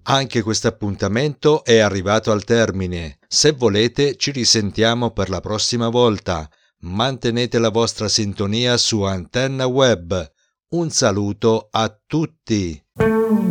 Anche questo appuntamento è arrivato al termine. Se volete, ci risentiamo per la prossima volta. Mantenete la vostra sintonia su Antenna Web. Un saluto a tutti!